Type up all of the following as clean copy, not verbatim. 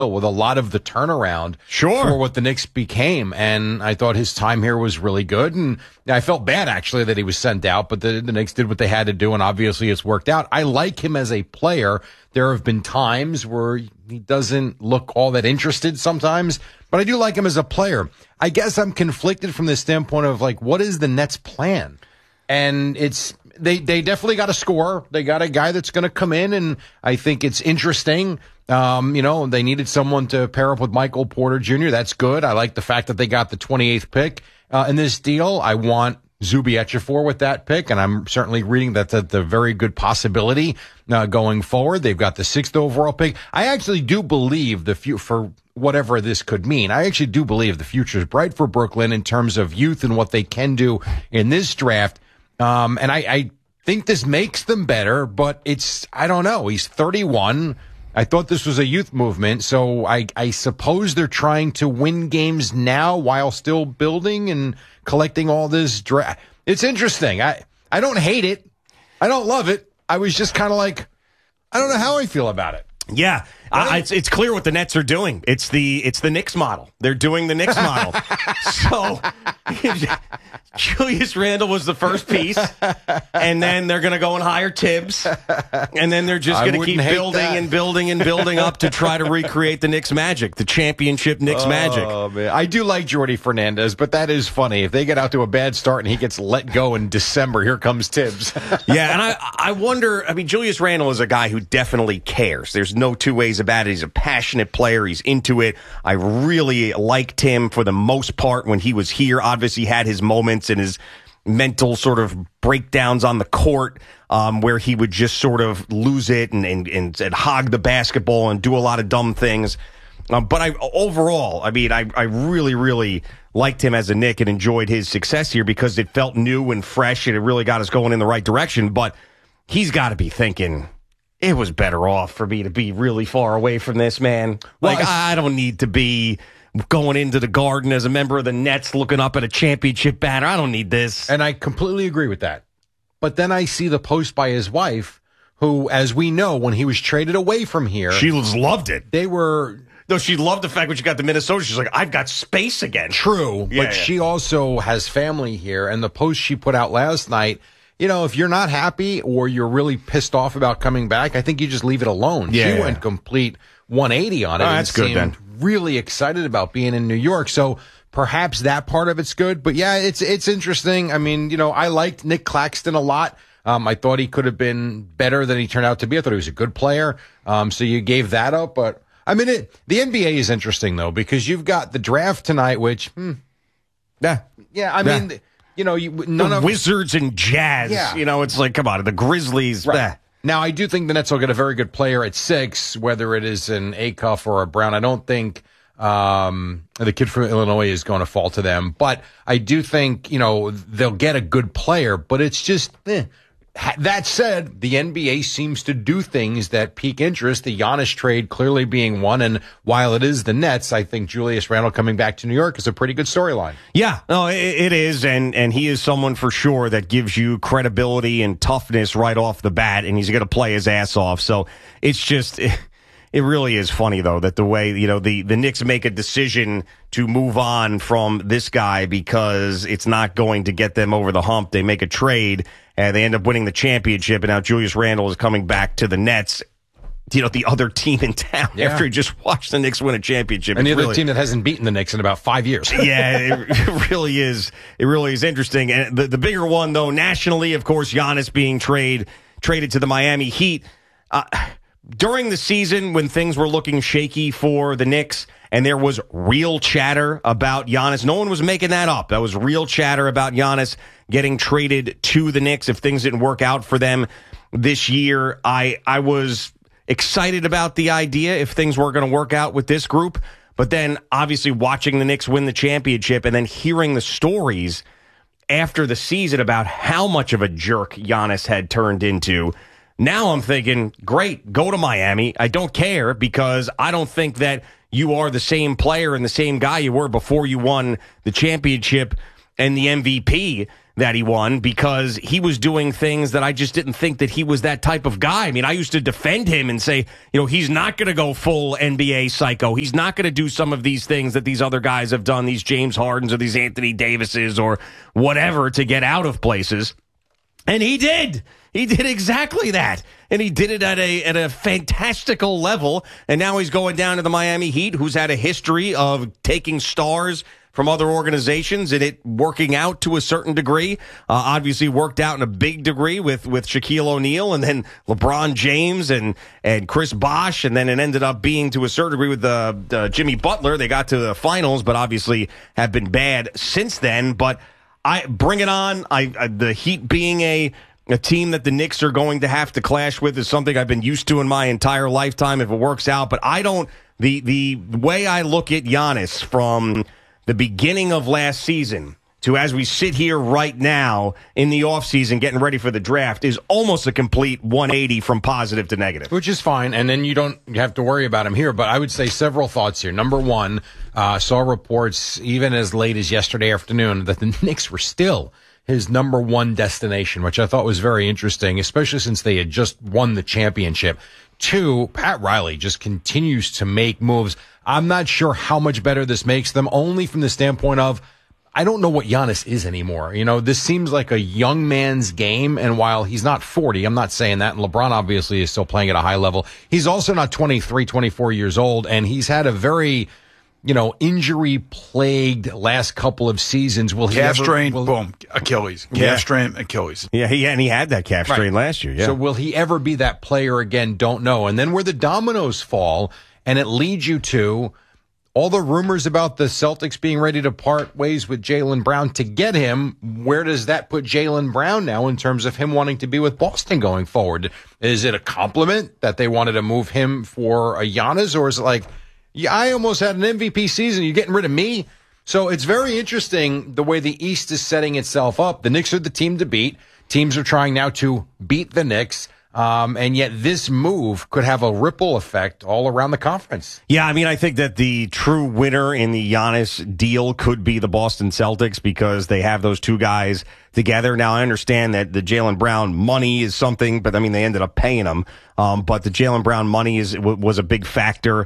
with a lot of the turnaround Sure. for what the Knicks became. And I thought his time here was really good. And I felt bad, actually, that he was sent out, but the Knicks did what they had to do, and obviously it's worked out. I like him as a player. There have been times where he doesn't look all that interested sometimes, but I do like him as a player. I guess I'm conflicted from the standpoint of, like, what is the Nets' plan? And it's they definitely got a scorer. They got a guy that's going to come in, and I think it's interesting. They needed someone to pair up with Michael Porter Jr. That's good. I like the fact that they got the 28th pick in this deal. I want Zubi Ejiofor with that pick, and I'm certainly reading that's a very good possibility going forward. They've got the 6th overall pick. I actually do believe for whatever this could mean, I actually do believe the future is bright for Brooklyn in terms of youth and what they can do in this draft. And I think this makes them better, but I don't know. He's 31. I thought this was a youth movement, so I suppose they're trying to win games now while still building and collecting all this draft. It's interesting. I don't hate it. I don't love it. I was just kind of like, I don't know how I feel about it. Yeah, it's clear what the Nets are doing. It's the Knicks model. They're doing the Knicks model. So Julius Randle was the first piece, and then they're going to go and hire Tibbs, and then they're just going to keep building and building and building up to try to recreate the Knicks magic, the championship Knicks magic. Oh, man. I do like Jordy Fernandez, but that is funny. If they get out to a bad start and he gets let go in December, here comes Tibbs. Yeah, and I wonder, Julius Randle is a guy who definitely cares. There's no two ways about it. He's a passionate player. He's into it. I really liked him for the most part when he was here. Obviously, he had his moments and his mental sort of breakdowns on the court where he would just sort of lose it and hog the basketball and do a lot of dumb things. But overall, I really, really liked him as a Knick and enjoyed his success here because it felt new and fresh and it really got us going in the right direction. But he's got to be thinking, it was better off for me to be really far away from this, man. Like, I don't need to be going into the Garden as a member of the Nets looking up at a championship banner. I don't need this. And I completely agree with that. But then I see the post by his wife, who, as we know, when he was traded away from here, she loved it. They were... No, she loved the fact when she got to Minnesota, she's like, I've got space again. True, but she also has family here. And the post she put out last night, if you're not happy or you're really pissed off about coming back, I think you just leave it alone. She went complete 180 on it. That's good then. Really excited about being in New York. So perhaps that part of it's good. But yeah, it's interesting. I liked Nick Claxton a lot. I thought he could have been better than he turned out to be. I thought he was a good player. So you gave that up. But the NBA is interesting though, because you've got the draft tonight, which, the Wizards and Jazz. Yeah. It's like, come on, the Grizzlies. Right. Now, I do think the Nets will get a very good player at 6, whether it is an Acuff or a Brown. I don't think the kid from Illinois is going to fall to them. But I do think, they'll get a good player. But it's just, That said, the NBA seems to do things that pique interest, the Giannis trade clearly being one. And while it is the Nets, I think Julius Randle coming back to New York is a pretty good storyline. Yeah, no, it is. And he is someone for sure that gives you credibility and toughness right off the bat. And he's going to play his ass off. So it's just... It really is funny, though, that the way, the Knicks make a decision to move on from this guy because it's not going to get them over the hump. They make a trade, and they end up winning the championship, and now Julius Randle is coming back to the Nets, the other team in town after he just watched the Knicks win a championship. And the other team that hasn't beaten the Knicks in about 5 years. Yeah, it really is. It really is interesting. And the bigger one, though, nationally, of course, Giannis being traded to the Miami Heat. During the season, when things were looking shaky for the Knicks and there was real chatter about Giannis, no one was making that up. That was real chatter about Giannis getting traded to the Knicks if things didn't work out for them this year. I was excited about the idea if things were going to work out with this group. But then, obviously, watching the Knicks win the championship and then hearing the stories after the season about how much of a jerk Giannis had turned into, now I'm thinking, great, go to Miami. I don't care because I don't think that you are the same player and the same guy you were before you won the championship and the MVP. that he won because he was doing things that I just didn't think that he was that type of guy. I mean, I used to defend him and say, he's not going to go full NBA psycho. He's not going to do some of these things that these other guys have done, these James Hardens or these Anthony Davises or whatever, to get out of places. And he did. He did exactly that. And he did it at a fantastical level. And now he's going down to the Miami Heat, who's had a history of taking stars from other organizations and it working out to a certain degree. Obviously worked out in a big degree with Shaquille O'Neal and then LeBron James and Chris Bosh. And then it ended up being to a certain degree with Jimmy Butler. They got to the finals, but obviously have been bad since then. But I bring it on. The Heat being a team that the Knicks are going to have to clash with is something I've been used to in my entire lifetime if it works out. But the way I look at Giannis from the beginning of last season to as we sit here right now in the offseason getting ready for the draft is almost a complete 180 from positive to negative. Which is fine, and then you don't have to worry about him here, but I would say several thoughts here. Number one, saw reports even as late as yesterday afternoon that the Knicks were still his number one destination, which I thought was very interesting, especially since they had just won the championship. Two, Pat Riley just continues to make moves. I'm not sure how much better this makes them, only from the standpoint of I don't know what Giannis is anymore. This seems like a young man's game, and while he's not 40, I'm not saying that, and LeBron obviously is still playing at a high level, he's also not 23, 24 years old, and he's had a very injury-plagued last couple of seasons. Calf strain, boom, Achilles. Calf strain, Achilles. Yeah, he had that calf strain last year. Yeah. So will he ever be that player again? Don't know. And then where the dominoes fall, and it leads you to all the rumors about the Celtics being ready to part ways with Jaylen Brown to get him. Where does that put Jaylen Brown now in terms of him wanting to be with Boston going forward? Is it a compliment that they wanted to move him for a Giannis, or is it like, yeah, I almost had an MVP season, you're getting rid of me? So it's very interesting the way the East is setting itself up. The Knicks are the team to beat. Teams are trying now to beat the Knicks. And yet this move could have a ripple effect all around the conference. Yeah, I mean, I think that the true winner in the Giannis deal could be the Boston Celtics because they have those two guys together. Now, I understand that the Jaylen Brown money is something, but I mean, they ended up paying him. But the Jaylen Brown money was a big factor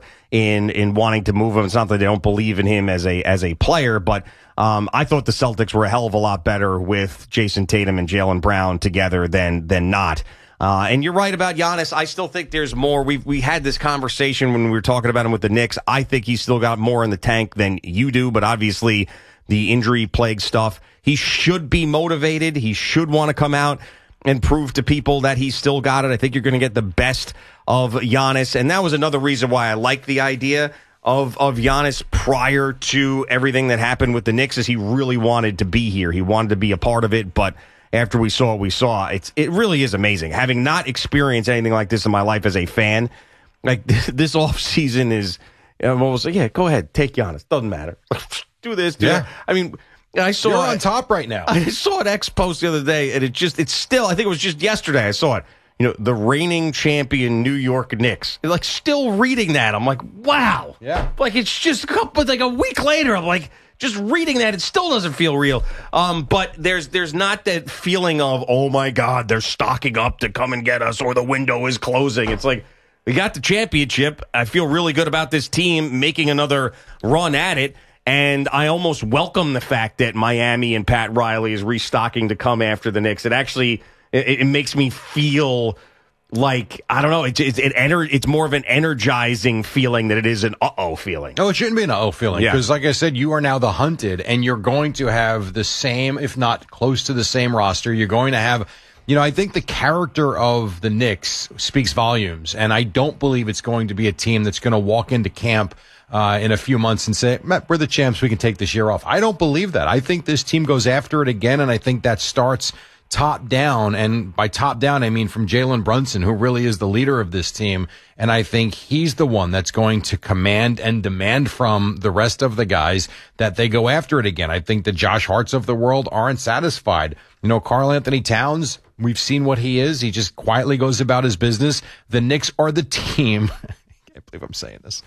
in wanting to move him. It's not that they don't believe in him as a player, but I thought the Celtics were a hell of a lot better with Jason Tatum and Jaylen Brown together than not. And you're right about Giannis. I still think there's more. We had this conversation when we were talking about him with the Knicks. I think he's still got more in the tank than you do, but obviously the injury plague stuff. He should be motivated. He should want to come out and prove to people that he's still got it. I think you're going to get the best of Giannis. And that was another reason why I liked the idea of Giannis prior to everything that happened with the Knicks, is he really wanted to be here. He wanted to be a part of it, but after we saw what we saw, it really is amazing. Having not experienced anything like this in my life as a fan, like this offseason is, I'm almost like, yeah, go ahead, take Giannis. Doesn't matter. Do this, do that. I mean, I saw you're on top right now. I saw an X post the other day, and it's still, I think it was just yesterday I saw it. The reigning champion New York Knicks. Like, still reading that, I'm like, wow. Yeah. Like, it's just a week later, I'm like, just reading that, it still doesn't feel real. But there's not that feeling of, oh my God, they're stocking up to come and get us, or the window is closing. It's like, we got the championship. I feel really good about this team making another run at it. And I almost welcome the fact that Miami and Pat Riley is restocking to come after the Knicks. It actually, it makes me feel like, I don't know, it's more of an energizing feeling than it is an uh-oh feeling. No, it shouldn't be an uh-oh feeling, because like I said, you are now the hunted, and you're going to have the same, if not close to the same roster. You're going to have, I think the character of the Knicks speaks volumes, and I don't believe it's going to be a team that's going to walk into camp in a few months and say, we're the champs, we can take this year off. I don't believe that. I think this team goes after it again, and I think that starts top down, and by top down I mean from Jalen Brunson, who really is the leader of this team, and I think he's the one that's going to command and demand from the rest of the guys that they go after it again. I think the Josh Harts of the world aren't satisfied. Karl Anthony Towns, we've seen what he is. He just quietly goes about his business. The Knicks are the team. I can't believe I'm saying this.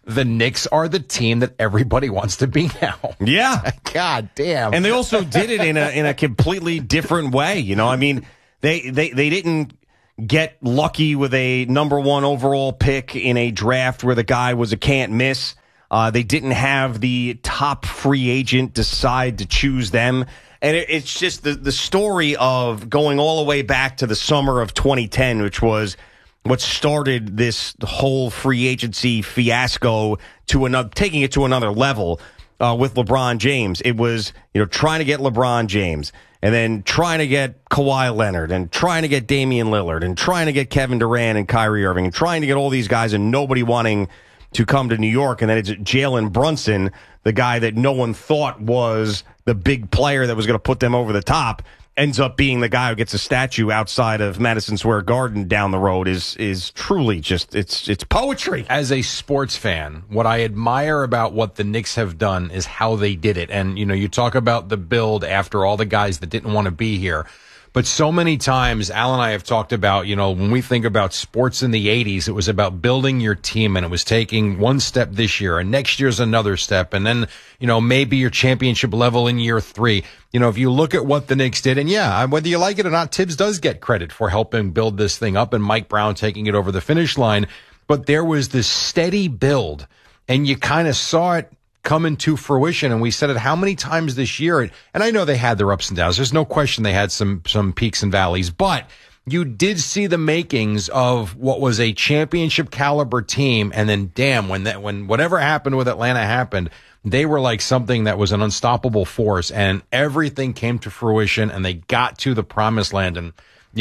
the Knicks are the team that everybody wants to be now. Yeah. God damn. And they also did it in a completely different way. You know, I mean, they didn't get lucky with a number 1 overall pick in a draft where the guy was a can't miss. They didn't have the top free agent decide to choose them. And it's just the story of going all the way back to the summer of 2010, which was what started this whole free agency fiasco taking it to another level with LeBron James. It was, trying to get LeBron James and then trying to get Kawhi Leonard and trying to get Damian Lillard and trying to get Kevin Durant and Kyrie Irving and trying to get all these guys and nobody wanting to come to New York. And then it's Jalen Brunson, the guy that no one thought was the big player that was going to put them over the top, ends up being the guy who gets a statue outside of Madison Square Garden down the road is truly just, it's poetry. As a sports fan, what I admire about what the Knicks have done is how they did it. And, you talk about the build after all the guys that didn't want to be here. But so many times, Al and I have talked about, when we think about sports in the 80s, it was about building your team, and it was taking one step this year, and next year's another step, and then, maybe your championship level in year 3. If you look at what the Knicks did, and whether you like it or not, Tibbs does get credit for helping build this thing up, and Mike Brown taking it over the finish line. But there was this steady build, and you kind of saw it come into fruition, and we said it how many times this year, and I know they had their ups and downs. There's no question they had some peaks and valleys, but you did see the makings of what was a championship caliber team, and then when whatever happened with Atlanta happened, they were like something that was an unstoppable force, and everything came to fruition, and they got to the promised land. And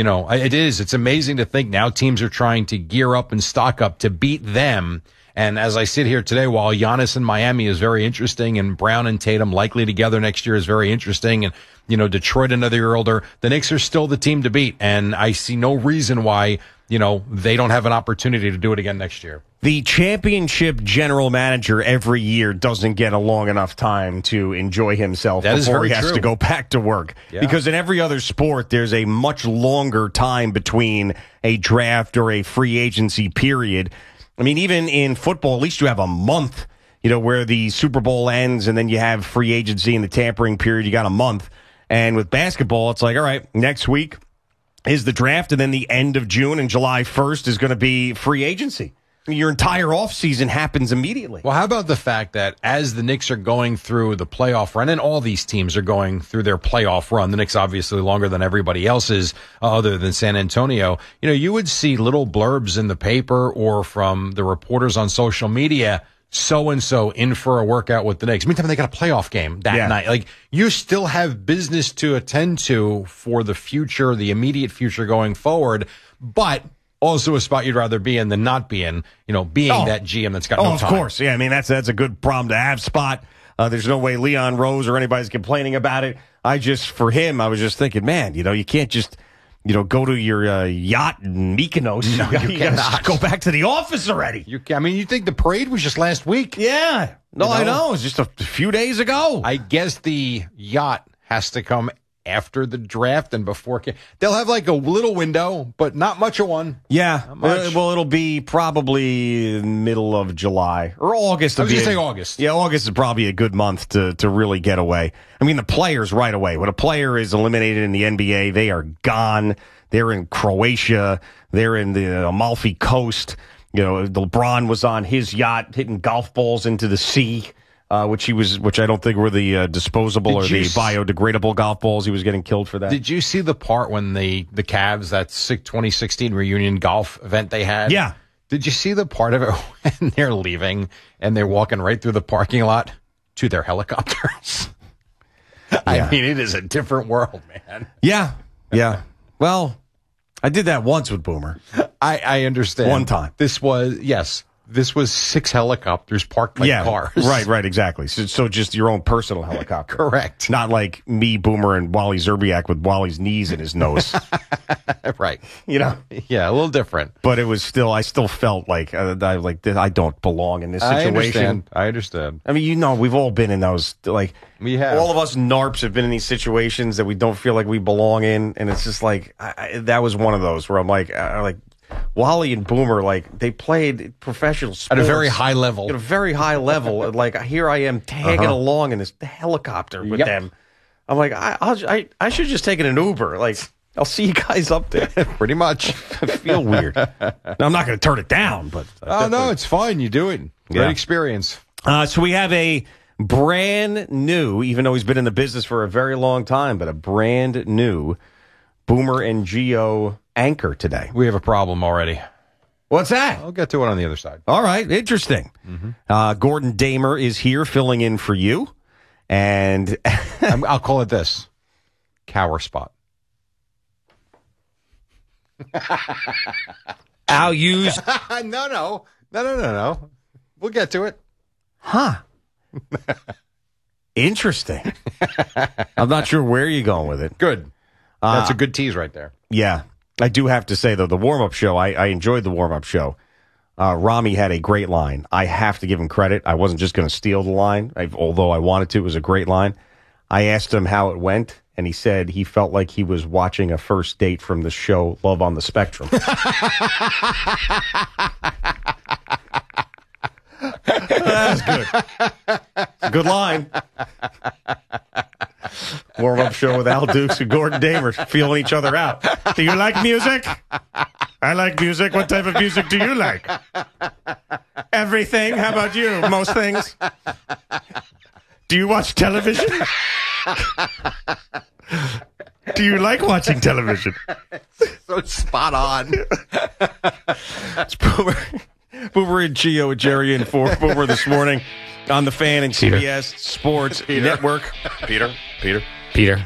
it's amazing to think now teams are trying to gear up and stock up to beat them. And as I sit here today, while Giannis in Miami is very interesting and Brown and Tatum likely together next year is very interesting, and, Detroit another year older, the Knicks are still the team to beat. And I see no reason why, they don't have an opportunity to do it again next year. The championship general manager every year doesn't get a long enough time to enjoy himself before he has to go back to work. Yeah. Because in every other sport, there's a much longer time between a draft or a free agency period. I mean, even in football, at least you have a month, where the Super Bowl ends and then you have free agency in the tampering period. You got a month. And with basketball, it's like, all right, next week is the draft, and then the end of June and July 1st is going to be free agency. I mean, your entire offseason happens immediately. Well, how about the fact that as the Knicks are going through the playoff run, and all these teams are going through their playoff run, the Knicks obviously longer than everybody else's other than San Antonio, you would see little blurbs in the paper or from the reporters on social media, so-and-so in for a workout with the Knicks. Meantime, they got a playoff game that night. Like, you still have business to attend to for the future, the immediate future going forward, but also a spot you'd rather be in than not be in, being that GM that's got no time. Of course. Yeah, I mean, that's a good problem to have spot. There's no way Leon Rose or anybody's complaining about it. For him, I was just thinking, man, you can't just, go to your yacht in Mykonos. No, you cannot. Go back to the office already. You think the parade was just last week? Yeah. No, I know. It's just a few days ago. I guess the yacht has to come after the draft and before. They'll have like a little window, but not much of one. Yeah. Well, it'll be probably middle of July or August. I was going to say August. Yeah, August is probably a good month to really get away. I mean, the players right away. When a player is eliminated in the NBA, they are gone. They're in Croatia. They're in the Amalfi Coast. LeBron was on his yacht hitting golf balls into the sea. Which I don't think were the disposable or the biodegradable golf balls. He was getting killed for that. Did you see the part when the Cavs, that 2016 reunion golf event they had? Yeah. Did you see the part of it when they're leaving and they're walking right through the parking lot to their helicopters? Yeah. I mean, it is a different world, man. Yeah. Yeah. Well, I did that once with Boomer. I understand. One time. This was 6 helicopters parked like cars. Right, exactly. So just your own personal helicopter. Correct. Not like me, Boomer, and Wally Zerbiak with Wally's knees in his nose. Right. Yeah, a little different. But it was still, I still felt like I don't belong in this situation. I understand. I mean, we've all been in those, like, we have. All of us NARPs have been in these situations that we don't feel like we belong in. And it's just like, that was one of those where I'm like, Wally and Boomer, like, they played professional sports. At a very high level. At a very high level. Like, here I am tagging along in this helicopter with them. I'm like, I should have just taken an Uber. Like, I'll see you guys up there. Pretty much. I feel weird. Now, I'm not going to turn it down, but... Oh, no, it's fine. You do it. Great experience. So we have a brand new, even though he's been in the business for a very long time, but a brand new Boomer and Gio anchor today. We have a problem already. What's that? I'll get to it on the other side. All right, interesting. Gordon Damer is here filling in for you, and I'll call it this. Cower spot. I'll use... No. We'll get to it. Huh. Interesting. I'm not sure where you're going with it. Good. That's a good tease right there. Yeah. I do have to say, though, the warm-up show, I enjoyed the warm-up show. Rami had a great line. I have to give him credit. I wasn't just going to steal the line, although I wanted to. It was a great line. I asked him how it went, and he said he felt like he was watching a first date from the show Love on the Spectrum. That's good. It's a good line. Warm-up show with Al Dukes and Gordon Damer feeling each other out. Do you like music? I like music. What type of music do you like? Everything. How about you? Most things. Do you watch television? Do you like watching television? So spot on. It's Boomer and Gio with Jerry and for Boomer this morning on the Fan and CBS Sports Network. Peter. Peter.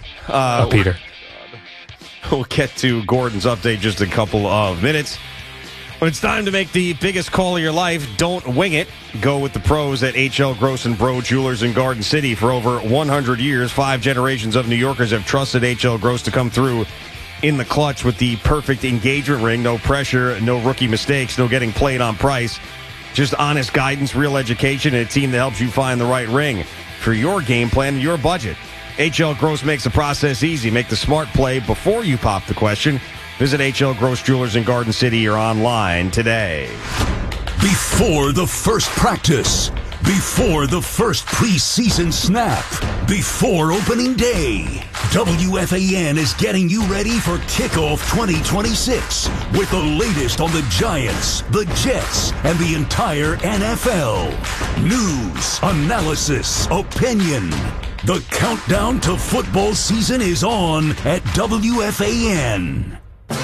We'll get to Gordon's update just a couple of minutes. When it's time to make the biggest call of your life, don't wing it. Go with the pros at H.L. Gross & Bro Jewelers in Garden City. For over 100 years, 5 generations of New Yorkers have trusted H.L. Gross to come through in the clutch with the perfect engagement ring. No pressure, no rookie mistakes, no getting played on price. Just honest guidance, real education, and a team that helps you find the right ring for your game plan and your budget. H.L. Gross makes the process easy. Make the smart play before you pop the question. Visit H.L. Gross Jewelers in Garden City or online today. Before the first practice, before the first preseason snap, before opening day, WFAN is getting you ready for kickoff 2026 with the latest on the Giants, the Jets, and the entire NFL. News, analysis, opinion. The countdown to football season is on at WFAN.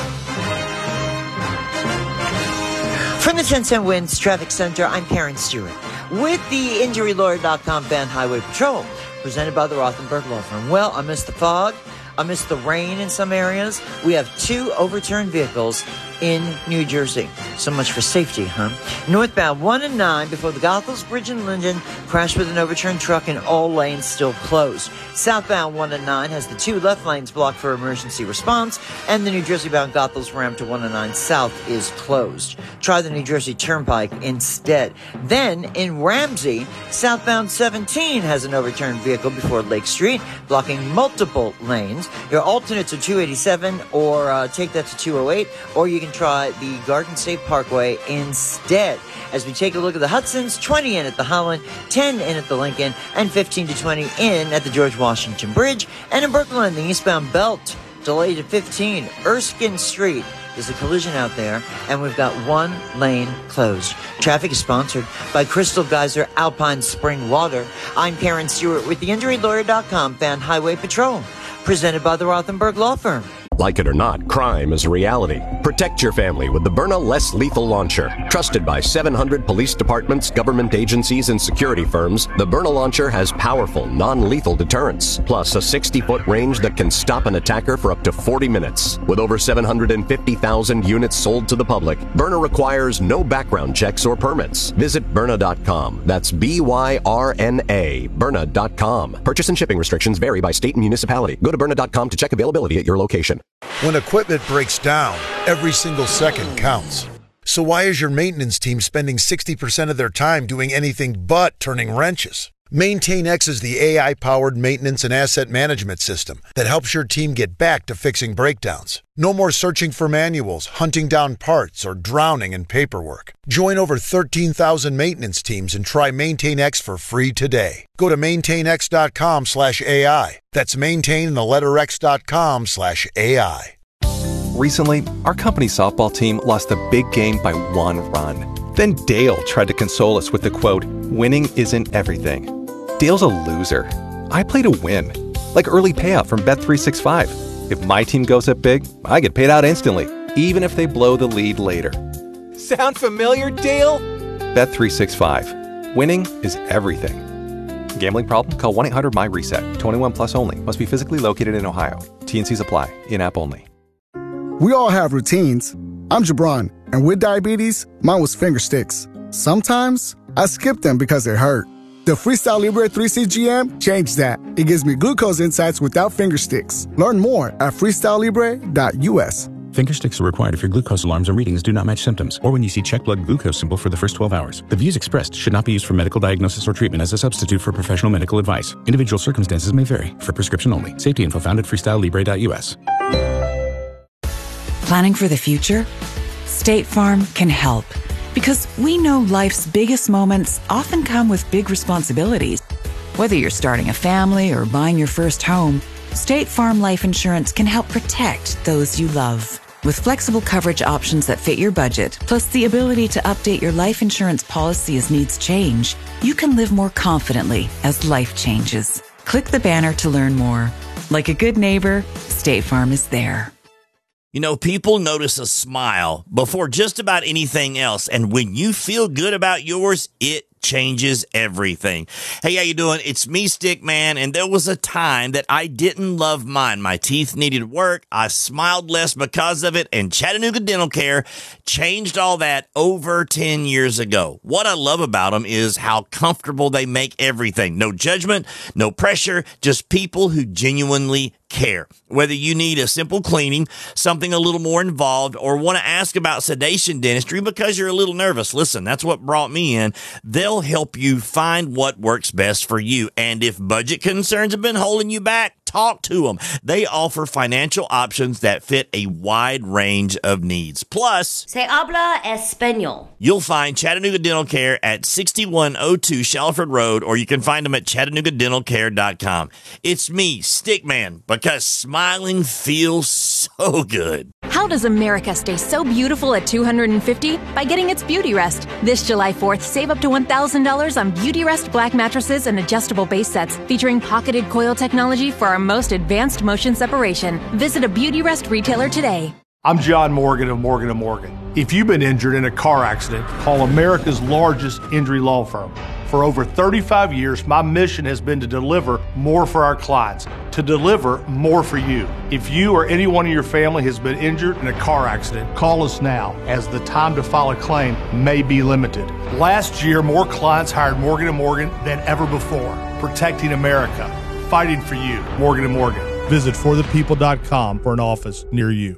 From the 10-Cent Winds Traffic Center, I'm Karen Stewart with the InjuryLawyer.com Van Highway Patrol, presented by the Rothenberg Law Firm. Well, I missed the fog. I missed the rain in some areas. We have 2 overturned vehicles in New Jersey. So much for safety, huh? Northbound 1 and 9 before the Goethals Bridge in Linden crashed with an overturned truck and all lanes still closed. Southbound 1 and 9 has the 2 left lanes blocked for emergency response, and the New Jersey-bound Goethals ramp to 1 and 9 South is closed. Try the New Jersey Turnpike instead. Then, in Ramsey, southbound 17 has an overturned vehicle before Lake Street, blocking multiple lanes. Your alternates are 287, or take that to 208, or you can try the Garden State Parkway instead. As we take a look at the Hudsons, 20 in at the Holland, 10 in at the Lincoln, and 15 to 20 in at the George Washington Bridge. And in Brooklyn, the eastbound belt delayed at 15, Erskine Street. There's a collision out there, and we've got 1 lane closed. Traffic is sponsored by Crystal Geyser Alpine Spring Water. I'm Karen Stewart with the InjuryLawyer.com Fan Highway Patrol, presented by the Rothenberg Law Firm. Like it or not, crime is a reality. Protect your family with the Byrna Less Lethal Launcher. Trusted by 700 police departments, government agencies, and security firms, the Byrna Launcher has powerful, non-lethal deterrence, plus a 60-foot range that can stop an attacker for up to 40 minutes. With over 750,000 units sold to the public, Byrna requires no background checks or permits. Visit Byrna.com. That's B-Y-R-N-A, Byrna.com. Purchase and shipping restrictions vary by state and municipality. Go to Byrna.com to check availability at your location. When equipment breaks down, every single second counts. So why is your maintenance team spending 60% of their time doing anything but turning wrenches? MaintainX is the AI-powered maintenance and asset management system that helps your team get back to fixing breakdowns. No more searching for manuals, hunting down parts, or drowning in paperwork. Join over 13,000 maintenance teams and try MaintainX for free today. Go to maintainx.com/AI. That's maintain.x.com/AI. Recently, our company's softball team lost a big game by 1 run. Then Dale tried to console us with the quote, "Winning isn't everything." Dale's a loser. I play to win. Like early payout from Bet365. If my team goes up big, I get paid out instantly, even if they blow the lead later. Sound familiar, Dale? Bet365. Winning is everything. Gambling problem? Call 1-800-MY-RESET. 21 plus only. Must be physically located in Ohio. T&Cs apply. In-app only. We all have routines. I'm Jabron, and with diabetes, mine was finger sticks. Sometimes I skip them because it hurt. The Freestyle Libre 3CGM changed that. It gives me glucose insights without finger sticks. Learn more at freestylelibre.us. Finger sticks are required if your glucose alarms or readings do not match symptoms, or when you see check blood glucose symbol for the first 12 hours. The views expressed should not be used for medical diagnosis or treatment as a substitute for professional medical advice. Individual circumstances may vary. For prescription only. Safety info found at freestylelibre.us. Planning for the future? State Farm can help. Because we know life's biggest moments often come with big responsibilities. Whether you're starting a family or buying your first home, State Farm Life Insurance can help protect those you love. With flexible coverage options that fit your budget, plus the ability to update your life insurance policy as needs change, you can live more confidently as life changes. Click the banner to learn more. Like a good neighbor, State Farm is there. You know, people notice a smile before just about anything else. And when you feel good about yours, it changes everything. Hey, how you doing? It's me, Stickman, and there was a time that I didn't love mine. My teeth needed work. I smiled less because of it, and Chattanooga Dental Care changed all that over 10 years ago. What I love about them is how comfortable they make everything. No judgment, no pressure, just people who genuinely care. Whether you need a simple cleaning, something a little more involved, or want to ask about sedation dentistry because you're a little nervous, listen, that's what brought me in. They'll help you find what works best for you. And if budget concerns have been holding you back, talk to them. They offer financial options that fit a wide range of needs. Plus, Se habla español. You'll find Chattanooga Dental Care at 6102 Shalford Road, or you can find them at ChattanoogaDentalCare.com. It's me, Stickman, because smiling feels so good. How does America stay so beautiful at 250? By getting its Beauty Rest. This July 4th, save up to $1,000 on Beauty Rest black mattresses and adjustable base sets featuring pocketed coil technology for our most advanced motion separation. Visit a Beauty Rest retailer today. I'm John Morgan of Morgan & Morgan. If you've been injured in a car accident, call America's largest injury law firm. For over 35 years, my mission has been to deliver more for our clients, to deliver more for you. If you or anyone in your family has been injured in a car accident, call us now, as the time to file a claim may be limited. Last year, more clients hired Morgan & Morgan than ever before, protecting America, fighting for you. Morgan & Morgan. Visit forthepeople.com for an office near you.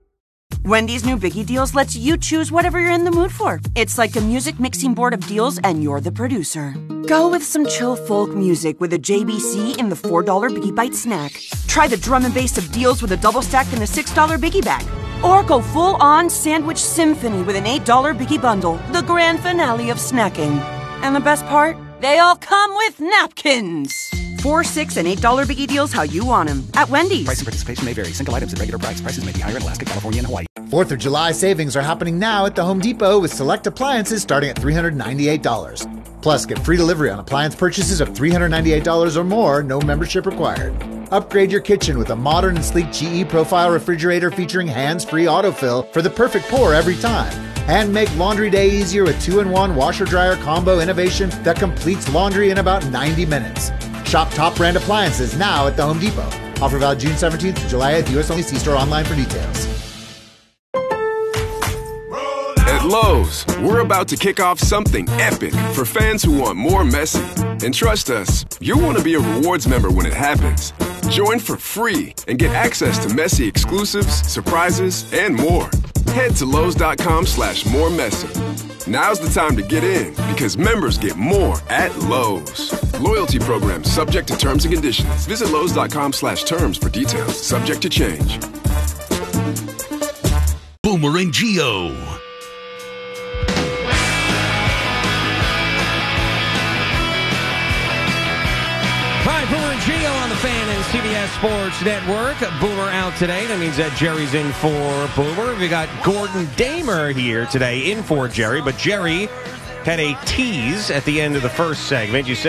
Wendy's new Biggie Deals lets you choose whatever you're in the mood for. It's like a music mixing board of deals, and you're the producer. Go with some chill folk music with a JBC in the $4 Biggie Bite snack. Try the drum and bass of deals with a double stack in the $6 Biggie Bag. Or go full-on sandwich symphony with an $8 Biggie Bundle, the grand finale of snacking. And the best part? They all come with napkins. $4, $6, and $8 Biggie Deals how you want them at Wendy's. Price and participation may vary. Single items at regular price. Prices may be higher in Alaska, California, and Hawaii. 4th of July savings are happening now at the Home Depot with select appliances starting at $398. Plus, get free delivery on appliance purchases of $398 or more, no membership required. Upgrade your kitchen with a modern and sleek GE Profile refrigerator featuring hands-free autofill for the perfect pour every time. And make laundry day easier with 2-in-1 washer-dryer combo innovation that completes laundry in about 90 minutes. Shop top brand appliances now at the Home Depot. Offer valid June 17th to July 8th. U.S. only. See store online for details. At Lowe's, we're about to kick off something epic for fans who want more Messi. And trust us, you'll want to be a rewards member when it happens. Join for free and get access to Messi exclusives, surprises, and more. Head to Lowe's.com/more Messi. Now's the time to get in because members get more at Lowe's. Loyalty program subject to terms and conditions. Visit Lowe's.com/terms for details. Subject to change. Boomer and Geo. Hi, Boomer and Geo on the Fan and CBS Sports Network. Boomer out today. That means that Jerry's in for Boomer. We got Gordon Damer here today in for Jerry, but Jerry had a tease at the end of the first segment. You said